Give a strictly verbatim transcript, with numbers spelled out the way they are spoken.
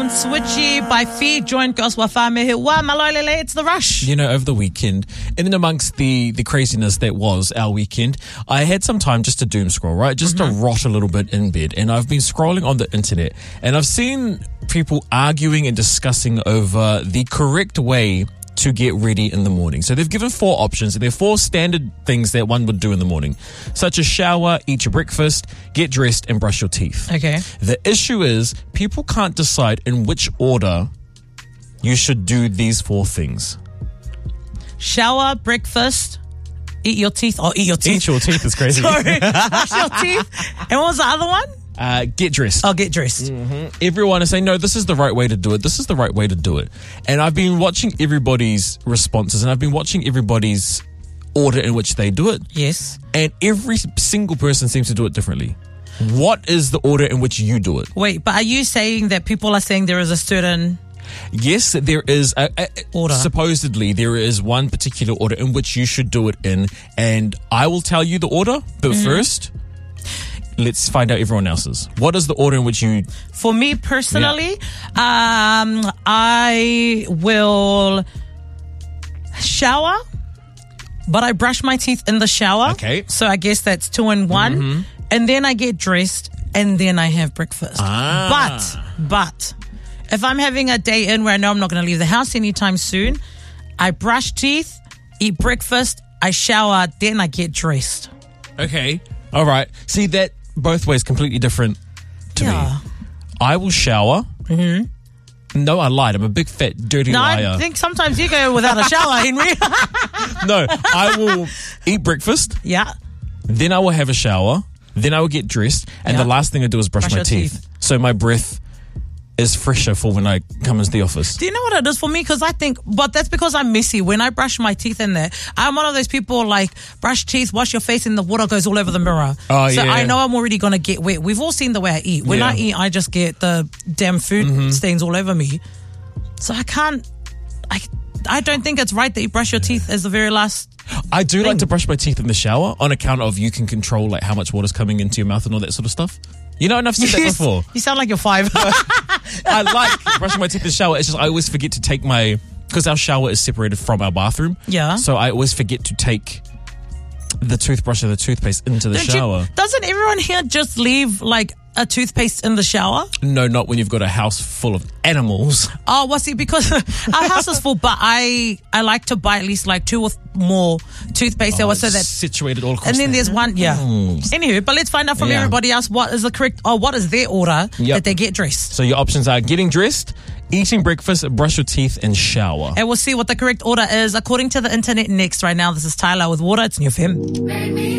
Switchy by Feed joined Girls Wafame here. Wa malolele, it's the rush. You know, over the weekend, in and amongst the, the craziness that was our weekend, I had some time just to doom scroll, right? Just mm-hmm. to rot a little bit in bed. And I've been scrolling on the internet and I've seen people arguing and discussing over the correct way to get ready in the morning. So they've given four options, and they're four standard things that one would do in the morning, such as shower, eat your breakfast, get dressed, and brush your teeth. Okay. The issue is people can't decide in which order you should do these four things. Shower, breakfast, eat your teeth. Oh, eat your teeth. Eat your teeth is crazy. Sorry. Brush your teeth. And what was the other one? Uh, get dressed. Oh, get dressed. Mm-hmm. Everyone is saying, no, this is the right way to do it. This is the right way to do it. And I've been watching everybody's responses, and I've been watching everybody's order in which they do it. Yes. And every single person seems to do it differently. What is the order in which you do it? Wait, but are you saying that people are saying there is a certain... Yes, there is a, a order. Supposedly there is one particular order in which you should do it in, and I will tell you the order, but mm-hmm. first... let's find out everyone else's. What is the order in which you... For me personally, yeah. um, I will shower, but I brush my teeth in the shower. Okay. So I guess that's two in one. Mm-hmm. And then I get dressed, and then I have breakfast. Ah. But, but, if I'm having a day in where I know I'm not going to leave the house anytime soon, I brush teeth, eat breakfast, I shower, then I get dressed. Okay. All right. See, that... both ways completely different to yeah. me. I will shower. Mm-hmm. No, I lied. I'm a big, fat, dirty no, liar. I think sometimes you go without a shower, Henry. No, I will eat breakfast. Yeah. Then I will have a shower. Then I will get dressed. And yeah. the last thing I do is brush, brush my teeth. teeth. So my breath is fresher for when I come into the office. Do you know what it is for me? Because I think, but that's because I'm messy. When I brush my teeth in there, I'm one of those people like brush teeth, wash your face, and the water goes all over the mirror. Oh, so yeah. I know I'm already going to get wet. We've all seen the way I eat. When yeah. I eat, I just get the damn food mm-hmm. stains all over me. So I can't, I, I don't think it's right that you brush your teeth as the very last I do thing. like to brush my teeth in the shower on account of you can control like how much water's coming into your mouth and all that sort of stuff. You know, and I've said that before. You sound like you're five. I like brushing my teeth in the shower. It's just I always forget to take my... because our shower is separated from our bathroom. Yeah. So I always forget to take the toothbrush and the toothpaste into the Don't shower. You, doesn't everyone here just leave like a toothpaste in the shower? No, not when you've got a house full of animals. Oh, well, see, because our house is full, but I I like to buy at least like two or th- more toothpaste. Oh, so that situated all across. And then the there's one, yeah. Mm. Anywho, but let's find out from yeah. everybody else what is the correct, or what is their order yep. that they get dressed. So your options are getting dressed, eating breakfast, brush your teeth, and shower. And we'll see what the correct order is according to the internet next. Right now, this is Tyler with Water. It's New F M.